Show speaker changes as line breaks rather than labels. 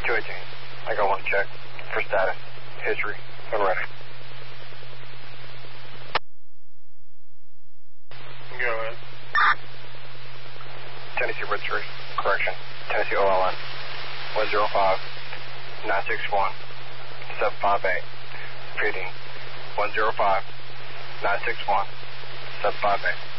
218. I got one check for status. History. I'm ready.
Go ahead.
Tennessee Registry. Correction. Tennessee OLN. 105 961 758. Repeating. 105 961 758.